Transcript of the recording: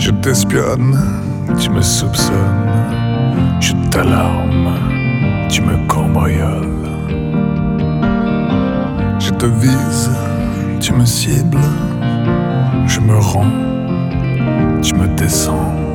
Je t'espionne, tu me soupçonnes, je t'alarme, tu me cambrioles. Je te vise, tu me cibles, je me rends, tu me descends.